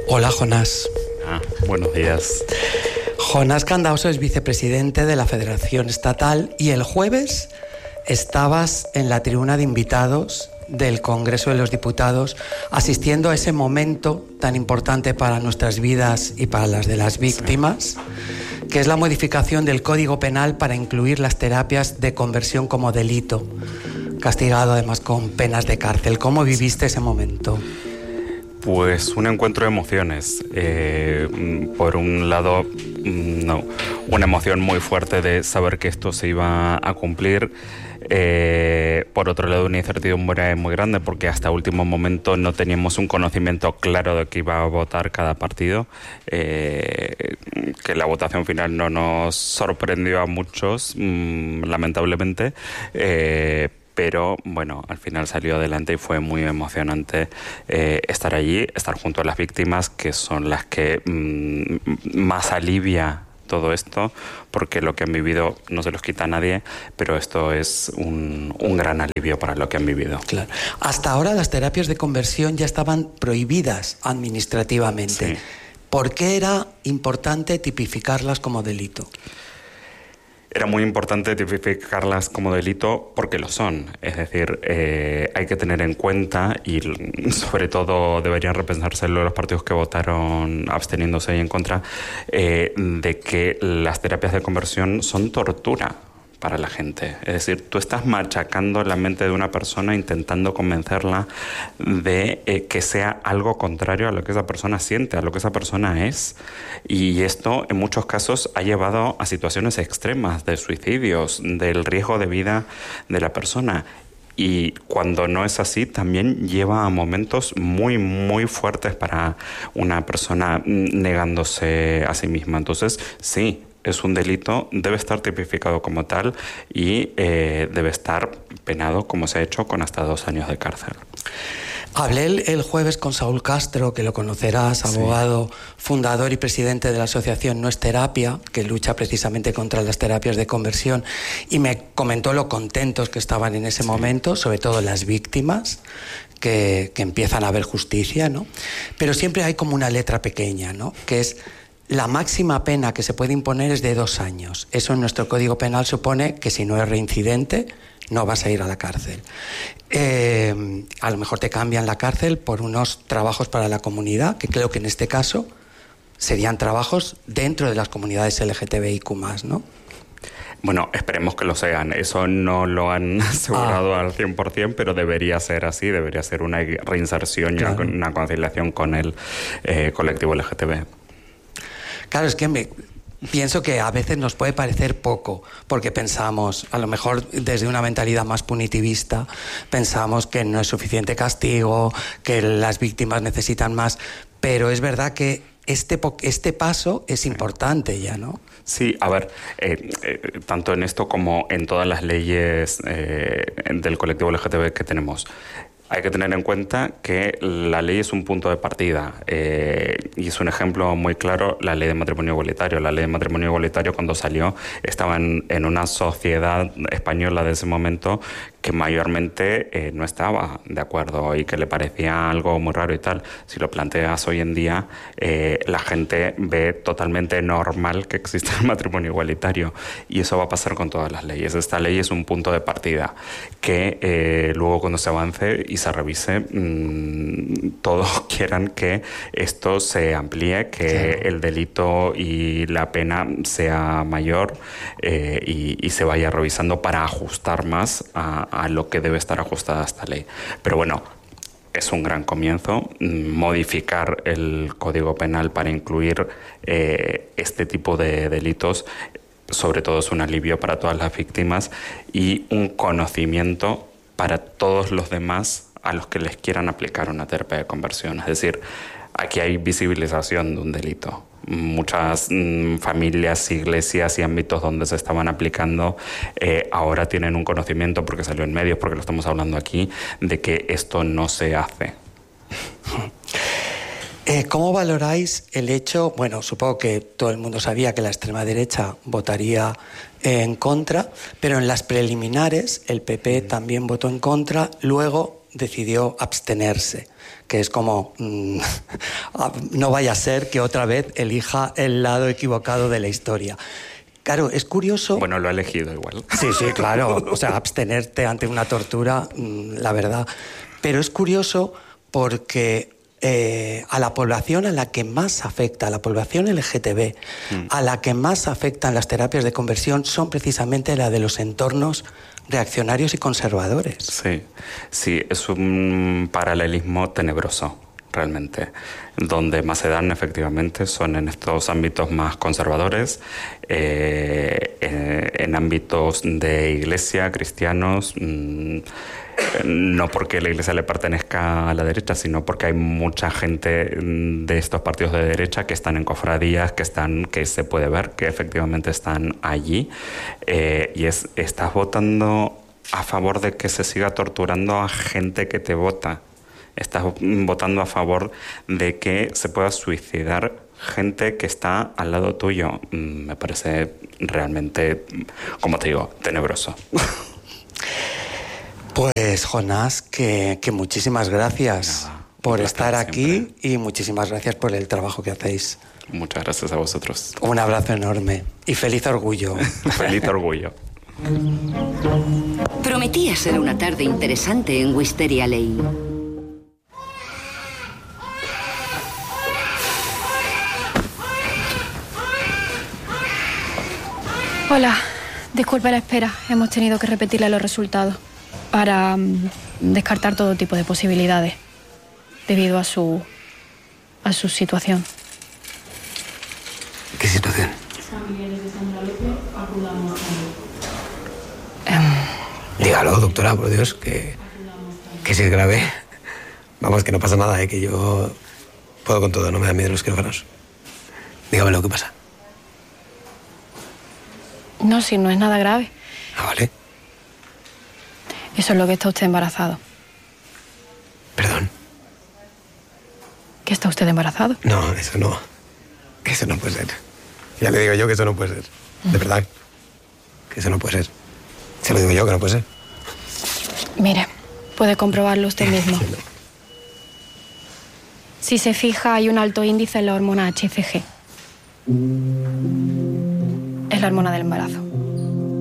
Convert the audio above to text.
Hola, Jonás. Buenos días. Jonás Candauso es vicepresidente de la Federación Estatal y el jueves estabas en la tribuna de invitados del Congreso de los Diputados asistiendo a ese momento tan importante para nuestras vidas y para las de las víctimas, que es la modificación del Código Penal para incluir las terapias de conversión como delito, castigado además con penas de cárcel. ¿Cómo viviste ese momento? Pues un encuentro de emociones. Por un lado, una emoción muy fuerte de saber que esto se iba a cumplir. Por otro lado, una incertidumbre muy grande porque hasta último momento no teníamos un conocimiento claro de que iba a votar cada partido, que la votación final no nos sorprendió a muchos, lamentablemente, pero bueno, al final salió adelante y fue muy emocionante estar allí, estar junto a las víctimas, que son las que más alivia todo esto, porque lo que han vivido no se los quita a nadie, pero esto es un gran alivio para lo que han vivido. Claro. Hasta ahora las terapias de conversión ya estaban prohibidas administrativamente. Sí. ¿Por qué era importante tipificarlas como delito? Era muy importante tipificarlas como delito porque lo son. Es decir, hay que tener en cuenta, y sobre todo deberían repensárselo los partidos que votaron absteniéndose y en contra, de que las terapias de conversión son tortura para la gente. Es decir, tú estás machacando la mente de una persona intentando convencerla de que sea algo contrario a lo que esa persona siente, a lo que esa persona es. Y esto en muchos casos ha llevado a situaciones extremas de suicidios, del riesgo de vida de la persona. Y cuando no es así, también lleva a momentos muy, muy fuertes para una persona negándose a sí misma. Entonces, sí, es un delito, debe estar tipificado como tal y debe estar penado, como se ha hecho, con hasta 2 años de cárcel. Hablé el jueves con Saúl Castro, que lo conocerás, abogado, fundador y presidente de la asociación No es Terapia, que lucha precisamente contra las terapias de conversión, y me comentó lo contentos que estaban en ese momento, sobre todo las víctimas, que empiezan a ver justicia, ¿no? Pero siempre hay como una letra pequeña, ¿no? Que es: la máxima pena que se puede imponer es de 2 años. Eso en nuestro Código Penal supone que si no es reincidente, no vas a ir a la cárcel. A lo mejor te cambian la cárcel por unos trabajos para la comunidad, que creo que en este caso serían trabajos dentro de las comunidades LGTBIQ+, ¿no? Bueno, esperemos que lo sean. Eso no lo han asegurado al 100%, pero debería ser así. Debería ser una reinserción y una conciliación con el colectivo LGTB. Claro, es que pienso que a veces nos puede parecer poco, porque pensamos, a lo mejor desde una mentalidad más punitivista, pensamos que no es suficiente castigo, que las víctimas necesitan más, pero es verdad que este paso es importante ya, ¿no? Sí, a ver, tanto en esto como en todas las leyes del colectivo LGTB que tenemos, hay que tener en cuenta que la ley es un punto de partida y es un ejemplo muy claro la ley de matrimonio igualitario. La ley de matrimonio igualitario, cuando salió, estaba en una sociedad española de ese momento que mayormente no estaba de acuerdo y que le parecía algo muy raro y tal. Si lo planteas hoy en día, la gente ve totalmente normal que exista el matrimonio igualitario, y eso va a pasar con todas las leyes. Esta ley es un punto de partida que luego, cuando se avance y se revise, todos quieran que esto se amplíe, que el delito y la pena sea mayor y se vaya revisando para ajustar más a lo que debe estar ajustada esta ley. Pero bueno, es un gran comienzo. Modificar el Código Penal para incluir este tipo de delitos, sobre todo, es un alivio para todas las víctimas y un conocimiento para todos los demás a los que les quieran aplicar una terapia de conversión. Es decir, aquí hay visibilización de un delito. Muchas familias, iglesias y ámbitos donde se estaban aplicando ahora tienen un conocimiento, porque salió en medios, porque lo estamos hablando aquí, de que esto no se hace. ¿Cómo valoráis el hecho? Bueno, supongo que todo el mundo sabía que la extrema derecha votaría en contra, pero en las preliminares el PP también votó en contra. Luego decidió abstenerse, que es como, no vaya a ser que otra vez elija el lado equivocado de la historia. Claro, es curioso... Bueno, lo ha elegido igual. Sí, claro. O sea, abstenerte ante una tortura, la verdad. Pero es curioso porque a la población a la que más afecta, a la población LGTB, a la que más afectan las terapias de conversión son precisamente la de los entornos reaccionarios y conservadores. Sí, es un paralelismo tenebroso, realmente. Donde más se dan, efectivamente, son en estos ámbitos más conservadores, en ámbitos de iglesia, cristianos, no porque la iglesia le pertenezca a la derecha, sino porque hay mucha gente de estos partidos de derecha que están en cofradías, que se puede ver que efectivamente están allí, estás votando a favor de que se siga torturando a gente que te vota. Estás votando a favor de que se pueda suicidar gente que está al lado tuyo. Me parece realmente, como te digo, tenebroso. Pues, Jonás, que muchísimas gracias por estar aquí y muchísimas gracias por el trabajo que hacéis. Muchas gracias a vosotros. Un abrazo enorme y feliz orgullo. Feliz orgullo. Prometía ser una tarde interesante en Wisteria Lane. Hola, disculpe la espera. Hemos tenido que repetirle los resultados para descartar todo tipo de posibilidades debido a su situación. ¿Qué situación? Dígalo, doctora, por Dios, que si es grave. Vamos, que no pasa nada, que yo puedo con todo, no me da miedo los quirófanos. Dígame lo que pasa. No, si no es nada grave. Ah, vale. Eso es lo que está usted embarazado. ¿Perdón? ¿Que está usted embarazado? No, eso no. Que eso no puede ser. Ya le digo yo que eso no puede ser. De verdad. Que eso no puede ser. Se lo digo yo que no puede ser. Mire, puede comprobarlo usted mismo. Sí, no. Si se fija, hay un alto índice en la hormona HCG. Es la hormona del embarazo.